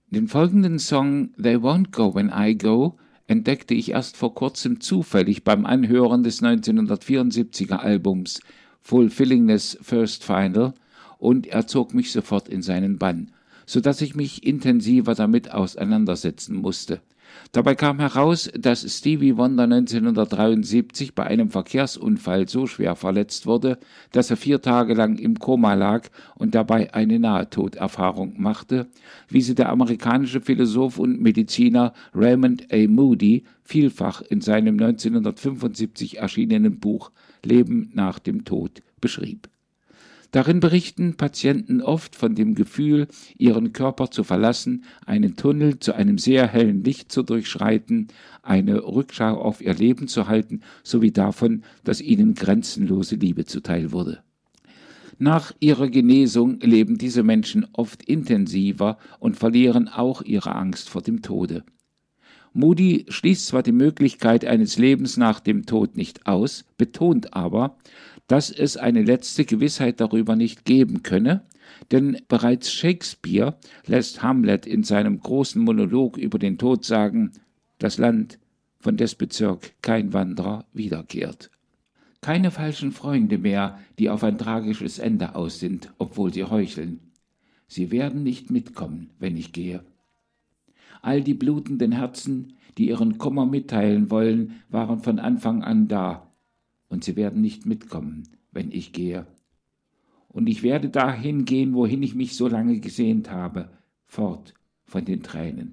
Den folgenden Song They Won't Go When I Go entdeckte ich erst vor kurzem zufällig beim Anhören des 1974er Albums Fulfillingness First Final und er zog mich sofort in seinen Bann, sodass ich mich intensiver damit auseinandersetzen musste. Dabei kam heraus, dass Stevie Wonder 1973 bei einem Verkehrsunfall so schwer verletzt wurde, dass er 4 Tage lang im Koma lag und dabei eine Nahtoderfahrung machte, wie sie der amerikanische Philosoph und Mediziner Raymond A. Moody vielfach in seinem 1975 erschienenen Buch Leben nach dem Tod beschrieb. Darin berichten Patienten oft von dem Gefühl, ihren Körper zu verlassen, einen Tunnel zu einem sehr hellen Licht zu durchschreiten, eine Rückschau auf ihr Leben zu halten, sowie davon, dass ihnen grenzenlose Liebe zuteil wurde. Nach ihrer Genesung leben diese Menschen oft intensiver und verlieren auch ihre Angst vor dem Tode. Moody schließt zwar die Möglichkeit eines Lebens nach dem Tod nicht aus, betont aber, dass es eine letzte Gewissheit darüber nicht geben könne, denn bereits Shakespeare lässt Hamlet in seinem großen Monolog über den Tod sagen, das Land, von des Bezirk kein Wanderer wiederkehrt. Keine falschen Freunde mehr, die auf ein tragisches Ende aus sind, obwohl sie heucheln. Sie werden nicht mitkommen, wenn ich gehe. All die blutenden Herzen, die ihren Kummer mitteilen wollen, waren von Anfang an da. Und sie werden nicht mitkommen, wenn ich gehe. Und ich werde dahin gehen, wohin ich mich so lange gesehnt habe, fort von den Tränen.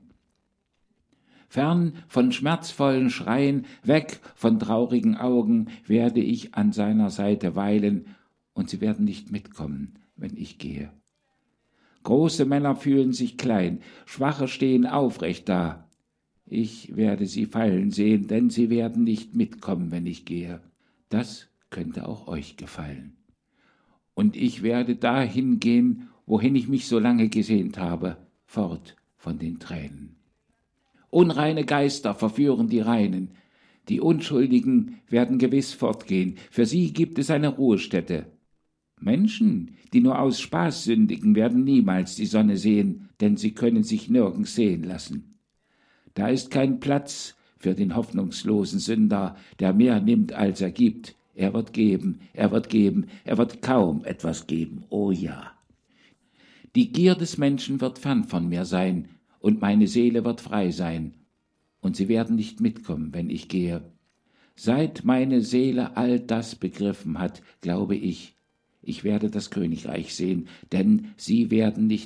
Fern von schmerzvollen Schreien, weg von traurigen Augen, werde ich an seiner Seite weilen, und sie werden nicht mitkommen, wenn ich gehe. Große Männer fühlen sich klein, Schwache stehen aufrecht da. Ich werde sie fallen sehen, denn sie werden nicht mitkommen, wenn ich gehe. Das könnte auch euch gefallen. Und ich werde dahin gehen, wohin ich mich so lange gesehnt habe, fort von den Tränen. Unreine Geister verführen die Reinen. Die Unschuldigen werden gewiss fortgehen. Für sie gibt es eine Ruhestätte. Menschen, die nur aus Spaß sündigen, werden niemals die Sonne sehen, denn sie können sich nirgends sehen lassen. Da ist kein Platz für den hoffnungslosen Sünder, der mehr nimmt, als er gibt. Er wird geben, er wird geben, er wird kaum etwas geben, oh ja. Die Gier des Menschen wird fern von mir sein, und meine Seele wird frei sein, und sie werden nicht mitkommen, wenn ich gehe. Seit meine Seele all das begriffen hat, glaube ich werde das Königreich sehen, denn sie werden nicht